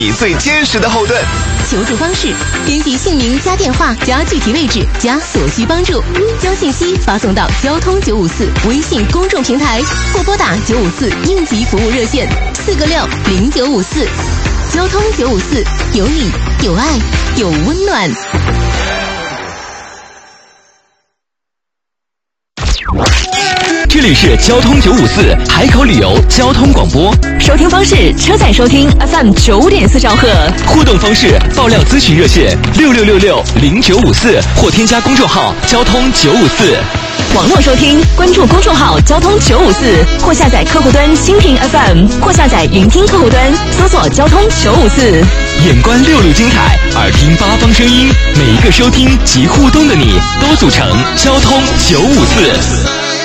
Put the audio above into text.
你最坚实的后盾。 求助方式：编辑姓名加电话加具体位置加所需帮助，将信息发送到交通954微信公众平台，或拨打954应急服务热线4个6 0954。交通954，有你，有爱，有温暖。 这里是交通954海口旅游交通广播， 收听方式：车载收听 FM 9.4兆赫。 互动方式：爆料咨询热线66660954，或添加公众号交通954。 网络收听，关注公众号交通954，或下载客户端蜻蜓 FM， 或下载云听客户端，搜索交通954。 眼观6路精彩，耳听八方声音，每一个收听及互动的你，都组成交通954。